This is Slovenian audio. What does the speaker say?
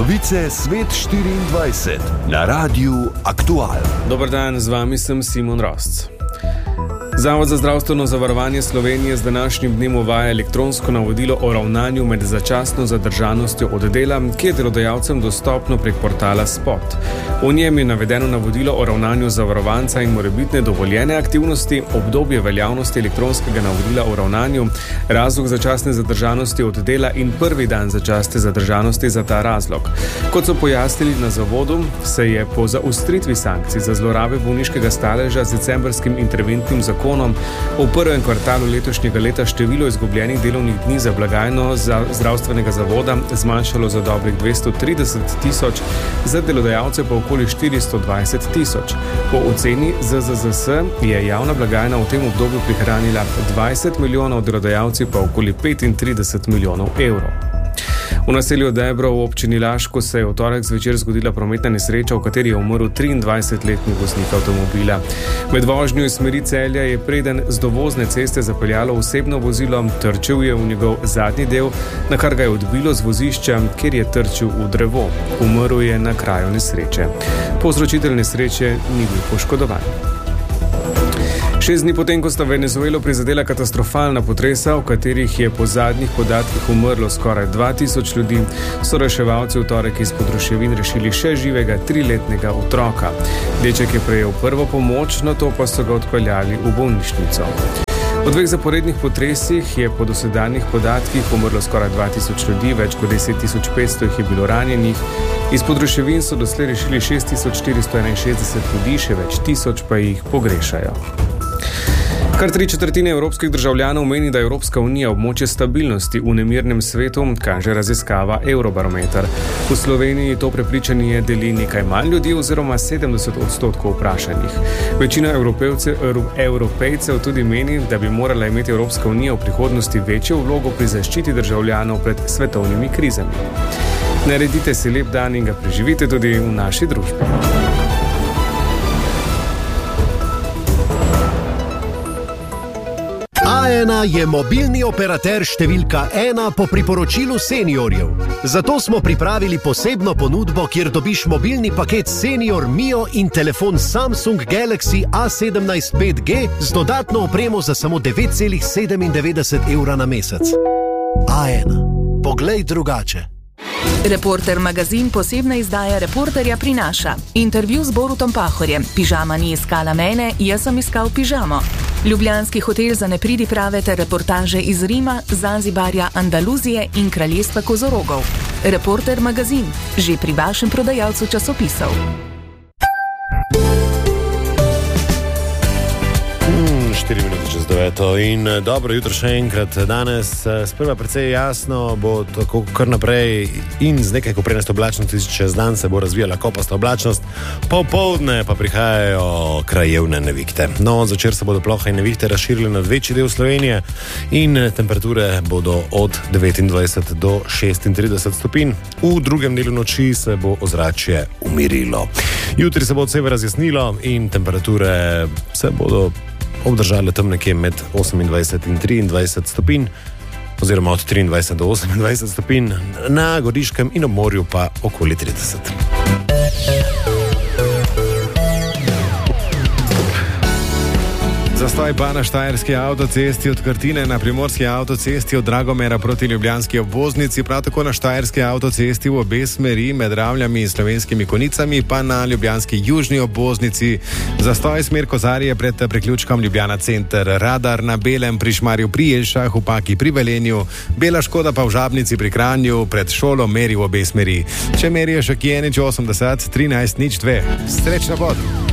Novice Svet 24 na Radiu Aktual. Dober dan, z vami sem Simon Rosc. Zavod za zdravstveno zavarovanje Slovenije z današnjim dnem uvaja elektronsko navodilo o ravnanju med začasno zadržanostjo od dela, ki je delodajalcem dostopno prek portala Spot. V njem je navedeno navodilo o ravnanju zavarovanca in morebitne dovoljene aktivnosti, obdobje veljavnosti elektronskega navodila o ravnanju, razlog začasne zadržanosti od dela in prvi dan začasne zadržanosti za ta razlog. Kot so pojasnili na zavodu, se je po zaostritvi sankcij za zlorabe bolniškega staleža z decembrskim interventnim zakonom v prvem kvartalu letošnjega leta število izgubljenih delovnih dni za blagajno zdravstvenega zavoda zmanjšalo za dobrih 230 tisoč, za delodajalce pa okoli 420 tisoč. Po oceni ZZZS je javna blagajna v tem obdobju prihranila 20 milijonov, delodajalci pa okoli 35 milijonov evrov. V naselju Debro v občini Laško se je v torek zvečer zgodila prometna nesreča, v kateri je umrl 23-letni voznik avtomobila. Med vožnjo iz smeri Celja je preden z dovozne ceste zapeljalo osebno vozilo, trčil je v njegov zadnji del, na kar ga je odbilo z vozišča, kjer je trčil v drevo. Umrl je na kraju nesreče. Povzročitelj nesreče ni bil poškodovan. 6 dni potem, ko sta Venezuelo prizadela katastrofalna potresa, v katerih je po zadnjih podatkih umrlo skoraj 2000 ljudi, so reševalci v torek izpod ruševin rešili še živega 3-letnega otroka. Deček je prejel prvo pomoč, nato pa so ga odpeljali v bolnišnico. V 2 zaporednih potresih je po dosedanjih podatkih umrlo skoraj 2000 ljudi, več kot 10.500 jih je bilo ranjenih. Izpod ruševin so doslej rešili 6461 ljudi, še več tisoč pa jih pogrešajo. Kar 3/4 evropskih državljanov meni, da je Evropska unija območje stabilnosti v nemirnem svetu, kaže raziskava Eurobarometer. V Sloveniji to prepričanje deli nekaj manj ljudi oziroma 70% vprašanih. Večina Evropejcev tudi meni, da bi morala imeti Evropska unija v prihodnosti večjo vlogo pri zaščiti državljanov pred svetovnimi krizami. Naredite si lep dan in ga preživite tudi v naši družbi. A1 je mobilni operater številka 1 po priporočilu seniorjev. Zato smo pripravili posebno ponudbo, kjer dobiš mobilni paket Senior Mio in telefon Samsung Galaxy A17 5G z dodatno opremo za samo 9,97 evra na mesec. A1. Poglej drugače. Reporter magazin posebna izdaja Reporterja prinaša. Intervju z Borutom Pahorjem. Pižama ni iskala mene, jaz sem iskal pižamo. Ljubljanski hotel za nepridiprave ter reportaže iz Rima, Zanzibarja, Andaluzije in kraljestva kozorogov. Reporter magazin, že pri vašem prodajalcu časopisov. 4 minute čez 9 in dobro jutro še enkrat. Danes sprva precej jasno bo tako kar naprej in z nekaj koprenasto oblačnosti čez dan se bo razvijala kopasta oblačnost, popoldne pa prihajajo krajevne nevihte. No, zvečer se bodo plohe in nevihte razširile na večji del Slovenije in temperature bodo od 29 do 36 stopinj. V drugem delu noči se bo ozračje umirilo. Jutri se bo od severa razjasnilo in temperature se bodo obdržale tam nekje med 28 in 23 stopinj, oziroma od 23 do 28 stopinj, na Goriškem in ob morju pa okoli 30. Zastoj pa na štajerski avtocesti od Krtine na primorski avtocesti od Dragomera proti ljubljanski obvoznici, prav tako na štajerski avtocesti v obe smeri med Ravljami in Slovenskimi Konicami, pa na ljubljanski južni obvoznici. Zastoj smer Kozarje pred priključkom Ljubljana center, Radar na Belem pri Šmarju pri Jelšah, v Paki pri Velenju, Bela Škoda pa v Žabnici pri Kranju, pred šolo meri v obe smeri. Če merijo še Kijenič 80 13 02. Srečno pot!